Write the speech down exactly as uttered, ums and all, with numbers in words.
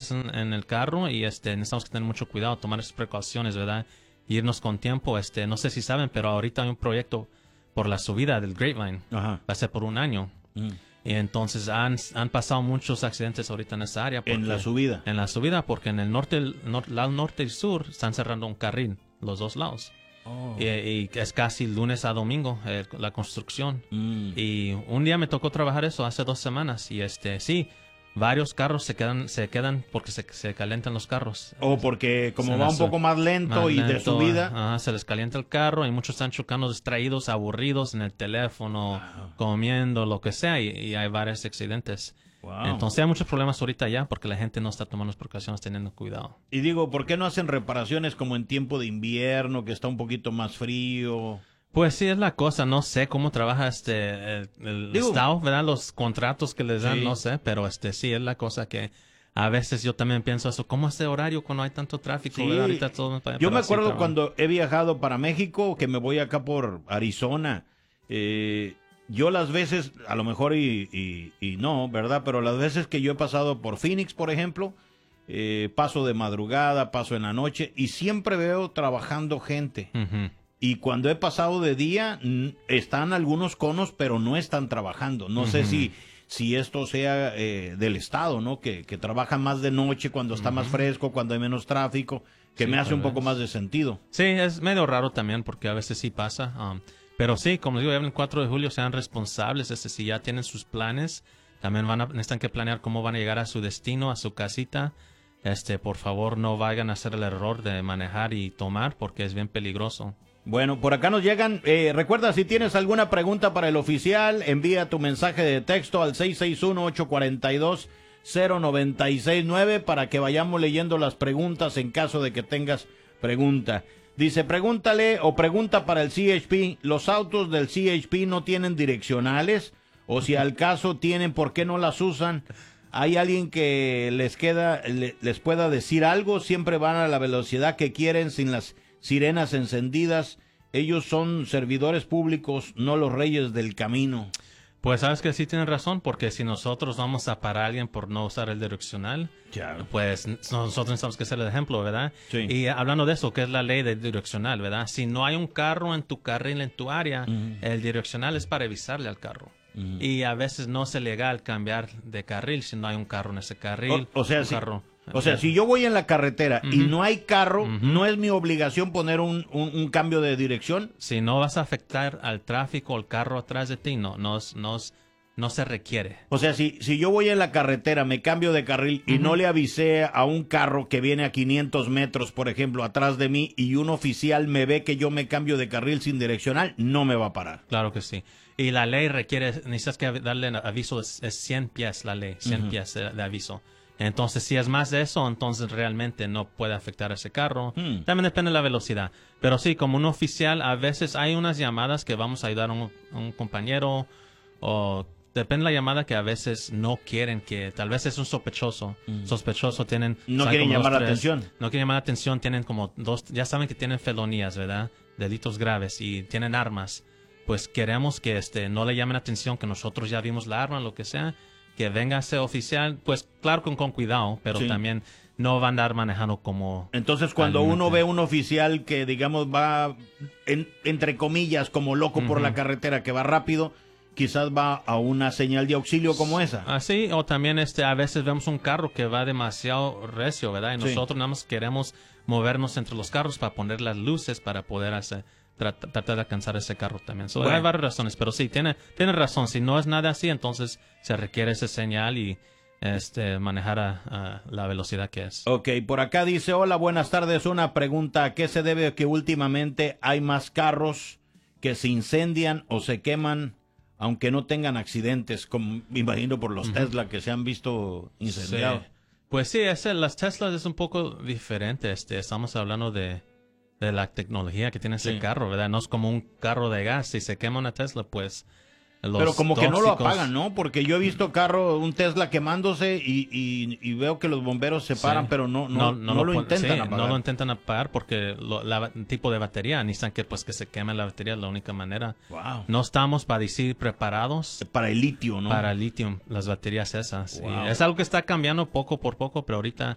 accidentes en, en el carro y este necesitamos que tener mucho cuidado, tomar esas precauciones, ¿verdad? Y irnos con tiempo. Este, no sé si saben, pero ahorita hay un proyecto por la subida del Grapevine. Ajá. Va a ser por un año. Mm. Y entonces han, han pasado muchos accidentes ahorita en esa área. Porque, ¿En la subida? En la subida, porque en el norte, el nor, lado norte y sur están cerrando un carril, los dos lados. Oh. Y, y es casi lunes a domingo eh, la construcción. Mm. Y un día me tocó trabajar eso hace dos semanas. Y este, sí, varios carros se quedan, se quedan porque se, se calientan los carros. O porque como se va un poco más lento más y lento, de subida. Uh, se les calienta el carro y muchos están chocando distraídos, aburridos en el teléfono, wow. comiendo, lo que sea. Y, y hay varios accidentes. Wow. Entonces hay muchos problemas ahorita ya porque la gente no está tomando las precauciones, teniendo cuidado. Y digo, ¿por qué no hacen reparaciones como en tiempo de invierno, que está un poquito más frío? Pues sí, es la cosa, no sé cómo trabaja este el, el Digo, estado, ¿verdad? Los contratos que les dan, sí. no sé, pero este sí es la cosa que a veces yo también pienso eso, ¿cómo hace horario cuando hay tanto tráfico? Sí. Ahorita todo para, yo para me acuerdo cuando he viajado para México, que me voy acá por Arizona, eh, yo las veces, a lo mejor y, y, y no, ¿verdad? Pero las veces que yo he pasado por Phoenix, por ejemplo, eh, paso de madrugada, paso en la noche, y siempre veo trabajando gente. Uh-huh. Y cuando he pasado de día, están algunos conos, pero no están trabajando. No uh-huh. sé si, si esto sea eh, del estado, ¿no? Que, que trabajan más de noche cuando está uh-huh. más fresco, cuando hay menos tráfico, que sí, me hace un poco más de sentido. Sí, es medio raro también, porque a veces sí pasa. Um, pero sí, como digo, el cuatro de julio sean responsables. Este, si ya tienen sus planes, también van a, necesitan que planear cómo van a llegar a su destino, a su casita. Este, por favor, no vayan a hacer el error de manejar y tomar, porque es bien peligroso. Bueno, por acá nos llegan, eh, recuerda, si tienes alguna pregunta para el oficial, envía tu mensaje de texto al seis seis uno, ocho cuatro dos, cero nueve seis nueve para que vayamos leyendo las preguntas en caso de que tengas pregunta. Dice, pregúntale o pregunta para el C H P, ¿los autos del C H P no tienen direccionales? O si al caso tienen, ¿por qué no las usan? ¿Hay alguien que les queda, le, les pueda decir algo? Siempre van a la velocidad que quieren sin las sirenas encendidas. Ellos son servidores públicos, no los reyes del camino. Pues sabes que sí tienen razón, porque si nosotros vamos a parar a alguien por no usar el direccional, claro. pues nosotros necesitamos que ser el ejemplo, ¿verdad? Sí. Y hablando de eso, ¿qué es la ley del direccional, verdad? Si no hay un carro en tu carril, en tu área, uh-huh. el direccional es para avisarle al carro. Uh-huh. Y a veces no es legal cambiar de carril si no hay un carro en ese carril. O, o sea, sí. Carro. O sea, si yo voy en la carretera uh-huh. y no hay carro, uh-huh. ¿no es mi obligación poner un, un, un cambio de dirección? Si no vas a afectar al tráfico o el carro atrás de ti, no, no, no, no se requiere. O sea, si, si yo voy en la carretera, me cambio de carril y uh-huh. no le avisé a un carro que viene a quinientos metros, por ejemplo, atrás de mí, y un oficial me ve que yo me cambio de carril sin direccional, no me va a parar. Claro que sí. Y la ley requiere, necesitas que darle aviso, es, es cien pies la ley, cien uh-huh. pies de, de aviso. Entonces, si es más de eso, entonces realmente no puede afectar a ese carro. Hmm. También depende de la velocidad. Pero sí, como un oficial, a veces hay unas llamadas que vamos a ayudar a un, a un compañero, o depende de la llamada que a veces no quieren que, tal vez es un sospechoso. Hmm. Sospechoso tienen... No quieren llamar la atención. No quieren llamar la atención, tienen como dos, ya saben que tienen felonías, ¿verdad? Delitos graves y tienen armas. Pues queremos que este no le llamen la atención, que nosotros ya vimos la arma, lo que sea. Que venga ese oficial, pues claro, con, con cuidado, pero sí. también no va a andar manejando como... Entonces, cuando alimento. Uno ve un oficial que, digamos, va, en, entre comillas, como loco uh-huh. por la carretera, que va rápido, quizás va a una señal de auxilio como esa. Así, o también este a veces vemos un carro que va demasiado recio, ¿verdad? Y sí. nosotros nada más queremos movernos entre los carros para poner las luces para poder hacer... tratar de alcanzar ese carro también. So, bueno. Hay varias razones, pero sí, tiene, tiene razón. Si no es nada así, entonces se requiere ese señal y este manejar a, a la velocidad que es. Ok, por acá dice, hola, buenas tardes. Una pregunta, ¿a qué se debe que últimamente hay más carros que se incendian o se queman, aunque no tengan accidentes, como me imagino por los uh-huh. Tesla que se han visto incendiados? Sí. Pues sí, ese, las Teslas es un poco diferente. Este, estamos hablando de de la tecnología que tiene ese sí. carro, ¿verdad? No es como un carro de gas. Si se quema una Tesla, pues los Pero como tóxicos... que no lo apagan, ¿no? Porque yo he visto carro, un Tesla quemándose y, y, y veo que los bomberos se paran, sí. pero no, no, no, no, no lo, lo intentan sí, apagar. No lo intentan apagar porque lo, la, el tipo de batería, necesitan que, pues, que se queme la batería, es la única manera. Wow. No estamos, para decir, preparados. Para el litio, ¿no? Para el litio, las baterías esas. Wow. Es algo que está cambiando poco por poco, pero ahorita